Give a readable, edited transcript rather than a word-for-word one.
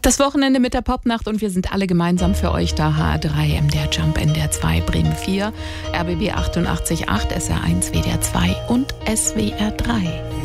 Das Wochenende mit der Popnacht und wir sind alle gemeinsam für euch da. HR3, MDR Jump, NDR 2, Bremen 4, RBB 88.8, SR1, WDR 2 und SWR 3.